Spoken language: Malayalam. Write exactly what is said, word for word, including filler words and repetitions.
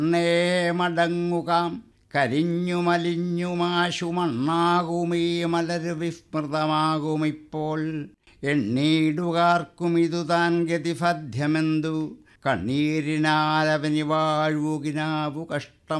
എന്നേ മടങ്ങുകാം കരിഞ്ഞു മലിഞ്ഞുമാശു മണ്ണാകുമീ മലര് വിസ്മൃതമാകുമിപ്പോൾ. എണ്ണീടുകാർക്കും ഇതു താൻ ഗതിഫധ്യമെന്തു കണ്ണീരിനാലവനി വാഴുകിനാവു കഷ്ടം.